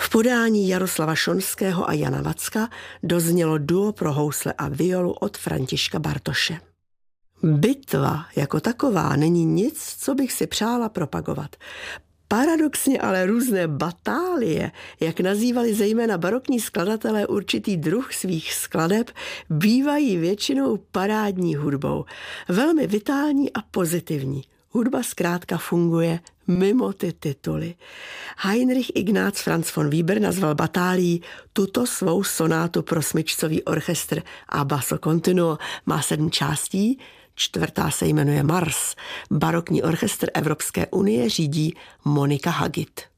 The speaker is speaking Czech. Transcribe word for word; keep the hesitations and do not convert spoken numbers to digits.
podání Jaroslava Šonského a Jana Vacka doznělo duo pro housle a violu od Františka Bartoše. Bitva jako taková není nic, co bych si přála propagovat. Paradoxně ale různé batálie, jak nazývali zejména barokní skladatelé určitý druh svých skladeb, bývají většinou parádní hudbou. Velmi vitální a pozitivní. Hudba zkrátka funguje mimo ty tituly. Heinrich Ignác Franz von Weber nazval batálí tuto svou sonátu pro smyčcový orchestr a basso continuo. Má sedm částí, čtvrtá se jmenuje Mars. Barokní orchestr Evropské unie řídí Monika Hagit.